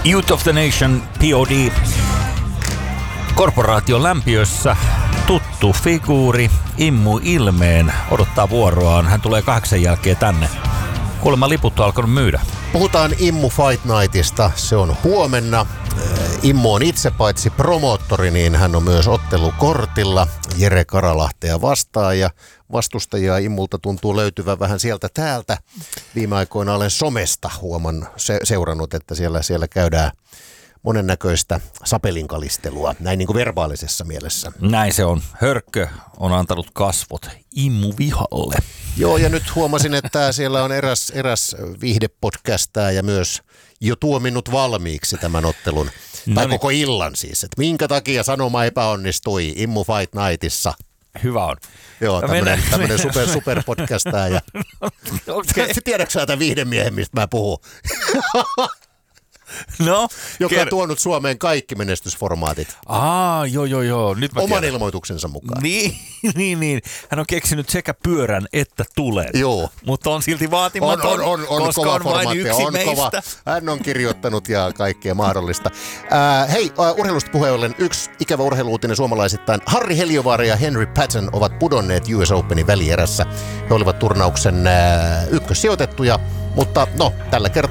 Youth of the Nation, POD. Korporaation lämpiössä tuttu figuuri Immu Ilmeen odottaa vuoroaan. Hän tulee 8 jälkeen tänne. Kuulemma liput on alkanut myydä. Puhutaan Immu Fight Nightista. Se on huomenna. Immu on itse paitsi promoottori, niin hän on myös ottelukortilla Jere Karalahtea vastaan. Ja vastustajia Immulta tuntuu löytyvän vähän sieltä täältä. Viime aikoina olen somesta seurannut, että siellä käydään monennäköistä sapelinkalistelua, näin niin kuin verbaalisessa mielessä. Näin se on. Hörkkö on antanut kasvot Immu vihalle. Joo, ja nyt huomasin, että siellä on eräs viihdepodcastaa ja myös jo tuominnut valmiiksi tämän ottelun, tai koko illan siis, että minkä takia sanoma epäonnistui Immu Fight Nightissa. Hyvä on. Joo, tämmöinen superpodcastaa. Ja tiedätkö sä tämän viihdemiehen, mistä mä puhun? No, joka on tuonut Suomeen kaikki menestysformaatit. Joo. Nyt oman ilmoituksensa mukaan. Niin. Hän on keksinyt sekä pyörän että tulen. Joo. Mutta on silti vaatimaton, on koska on vain yksi on meistä. Kova. Hän on kirjoittanut ja kaikkea mahdollista. Hei, urheilusta puheen ollen yksi ikävä urheiluutinen suomalaisittain. Harri Heliövaara ja Henry Patton ovat pudonneet US Openin välierässä. He olivat turnauksen ykkössijoitettuja, mutta tällä kertaa